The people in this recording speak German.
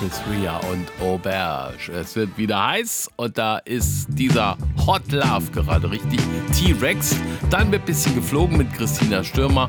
Chris Rea und Auberge. Es wird wieder heiß und da ist dieser Hot Love gerade richtig. T-Rex. Dann wird ein bisschen geflogen mit Christina Stürmer